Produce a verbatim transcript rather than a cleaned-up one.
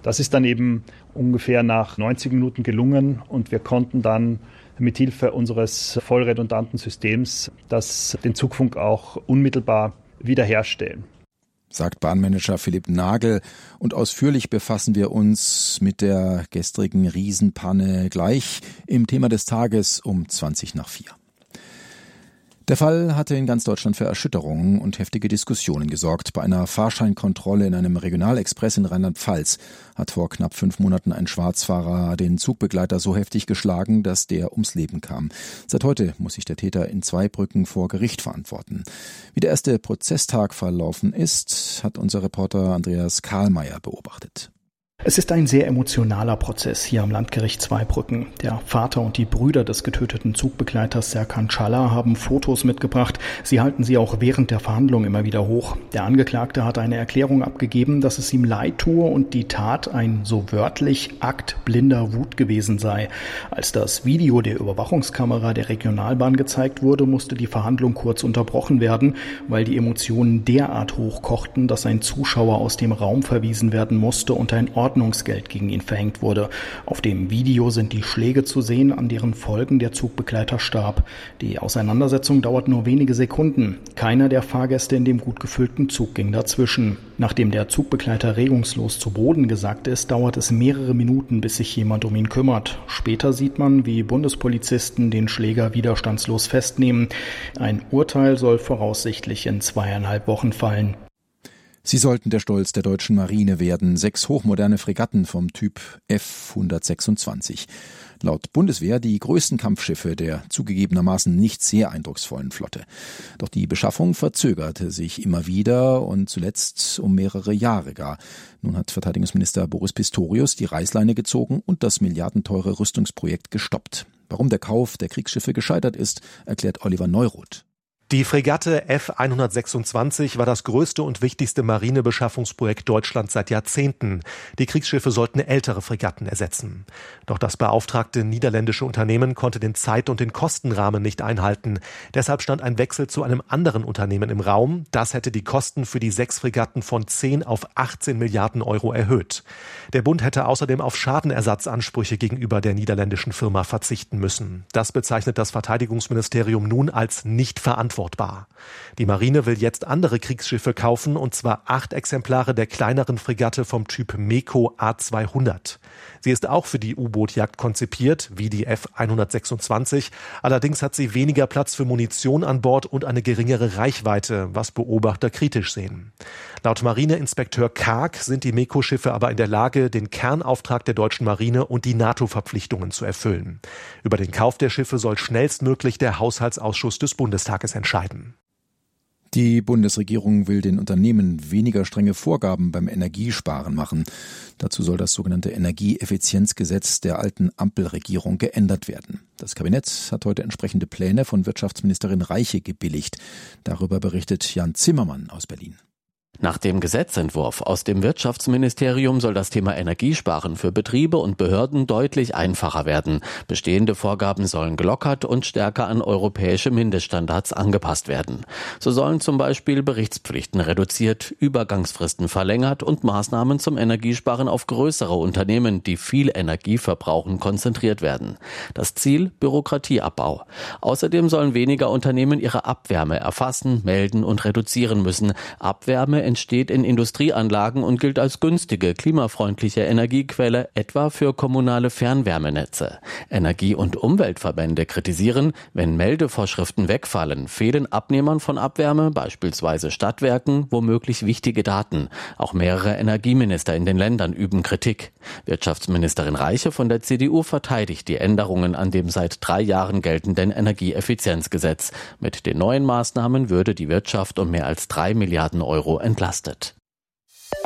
Das ist dann eben ungefähr nach neunzig Minuten gelungen und wir konnten dann mithilfe unseres vollredundanten Systems das, den Zugfunk auch unmittelbar wiederherstellen. Sagt Bahnmanager Philipp Nagel. Und ausführlich befassen wir uns mit der gestrigen Riesenpanne gleich im Thema des Tages um zwanzig nach vier. Der Fall hatte in ganz Deutschland für Erschütterungen und heftige Diskussionen gesorgt. Bei einer Fahrscheinkontrolle in einem Regionalexpress in Rheinland-Pfalz hat vor knapp fünf Monaten ein Schwarzfahrer den Zugbegleiter so heftig geschlagen, dass der ums Leben kam. Seit heute muss sich der Täter in Zweibrücken vor Gericht verantworten. Wie der erste Prozesstag verlaufen ist, hat unser Reporter Andreas Kahlmeier beobachtet. Es ist ein sehr emotionaler Prozess hier am Landgericht Zweibrücken. Der Vater und die Brüder des getöteten Zugbegleiters Serkan Çala haben Fotos mitgebracht. Sie halten sie auch während der Verhandlung immer wieder hoch. Der Angeklagte hat eine Erklärung abgegeben, dass es ihm leid tue und die Tat ein, so wörtlich, Akt blinder Wut gewesen sei. Als das Video der Überwachungskamera der Regionalbahn gezeigt wurde, musste die Verhandlung kurz unterbrochen werden, weil die Emotionen derart hochkochten, dass ein Zuschauer aus dem Raum verwiesen werden musste und ein Ordnungsgeld gegen ihn verhängt wurde. Auf dem Video sind die Schläge zu sehen, an deren Folgen der Zugbegleiter starb. Die Auseinandersetzung dauert nur wenige Sekunden. Keiner der Fahrgäste in dem gut gefüllten Zug ging dazwischen. Nachdem der Zugbegleiter regungslos zu Boden gesackt ist, dauert es mehrere Minuten, bis sich jemand um ihn kümmert. Später sieht man, wie Bundespolizisten den Schläger widerstandslos festnehmen. Ein Urteil soll voraussichtlich in zweieinhalb Wochen fallen. Sie sollten der Stolz der deutschen Marine werden. Sechs hochmoderne Fregatten vom Typ F hundertsechsundzwanzig. Laut Bundeswehr die größten Kampfschiffe der zugegebenermaßen nicht sehr eindrucksvollen Flotte. Doch die Beschaffung verzögerte sich immer wieder und zuletzt um mehrere Jahre gar. Nun hat Verteidigungsminister Boris Pistorius die Reißleine gezogen und das milliardenteure Rüstungsprojekt gestoppt. Warum der Kauf der Kriegsschiffe gescheitert ist, erklärt Oliver Neuroth. Die Fregatte F hundertsechsundzwanzig war das größte und wichtigste Marinebeschaffungsprojekt Deutschlands seit Jahrzehnten. Die Kriegsschiffe sollten ältere Fregatten ersetzen. Doch das beauftragte niederländische Unternehmen konnte den Zeit- und den Kostenrahmen nicht einhalten. Deshalb stand ein Wechsel zu einem anderen Unternehmen im Raum. Das hätte die Kosten für die sechs Fregatten von zehn auf achtzehn Milliarden Euro erhöht. Der Bund hätte außerdem auf Schadenersatzansprüche gegenüber der niederländischen Firma verzichten müssen. Das bezeichnet das Verteidigungsministerium nun als nicht verantwortbar. Die Marine will jetzt andere Kriegsschiffe kaufen, und zwar acht Exemplare der kleineren Fregatte vom Typ MEKO A zweihundert. Sie ist auch für die U-Boot-Jagd konzipiert, wie die F hundertsechsundzwanzig. Allerdings hat sie weniger Platz für Munition an Bord und eine geringere Reichweite, was Beobachter kritisch sehen. Laut Marineinspekteur Karg sind die MEKO-Schiffe aber in der Lage, den Kernauftrag der deutschen Marine und die NATO-Verpflichtungen zu erfüllen. Über den Kauf der Schiffe soll schnellstmöglich der Haushaltsausschuss des Bundestages entscheiden. Die Bundesregierung will den Unternehmen weniger strenge Vorgaben beim Energiesparen machen. Dazu soll das sogenannte Energieeffizienzgesetz der alten Ampelregierung geändert werden. Das Kabinett hat heute entsprechende Pläne von Wirtschaftsministerin Reiche gebilligt. Darüber berichtet Jan Zimmermann aus Berlin. Nach dem Gesetzentwurf aus dem Wirtschaftsministerium soll das Thema Energiesparen für Betriebe und Behörden deutlich einfacher werden. Bestehende Vorgaben sollen gelockert und stärker an europäische Mindeststandards angepasst werden. So sollen zum Beispiel Berichtspflichten reduziert, Übergangsfristen verlängert und Maßnahmen zum Energiesparen auf größere Unternehmen, die viel Energie verbrauchen, konzentriert werden. Das Ziel: Bürokratieabbau. Außerdem sollen weniger Unternehmen ihre Abwärme erfassen, melden und reduzieren müssen. Abwärme entsteht in Industrieanlagen und gilt als günstige, klimafreundliche Energiequelle, etwa für kommunale Fernwärmenetze. Energie- und Umweltverbände kritisieren, wenn Meldevorschriften wegfallen, fehlen Abnehmern von Abwärme, beispielsweise Stadtwerken, womöglich wichtige Daten. Auch mehrere Energieminister in den Ländern üben Kritik. Wirtschaftsministerin Reiche von der C D U verteidigt die Änderungen an dem seit drei Jahren geltenden Energieeffizienzgesetz. Mit den neuen Maßnahmen würde die Wirtschaft um mehr als drei Milliarden Euro entlastet.